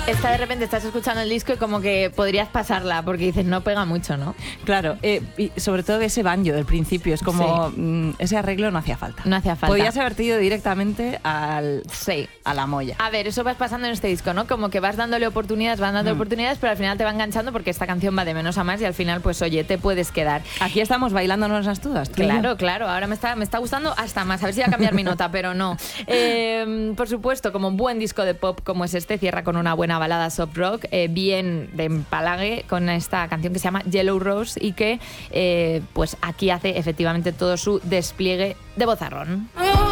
Esta de repente estás escuchando el disco y como que podrías pasarla porque dices, no pega mucho, ¿no? Claro, y sobre todo ese banjo del principio, es como ese arreglo no hacía falta. No hacía falta. Podías haberte ido directamente a la molla. A ver, eso vas pasando en este disco, ¿no? Como que vas dándole oportunidades, pero al final te va enganchando porque esta canción va de menos a más y al final, pues oye, te puedes quedar. Aquí estamos bailándonos las todas. Claro, ahora me está gustando hasta más. A ver si va a cambiar mi nota, pero no. Por supuesto, como un buen disco de pop como es este, cierra con una buena balada soft rock, bien de empalague con esta canción que se llama Yellow Rose y que pues aquí hace efectivamente todo su despliegue de vozarrón.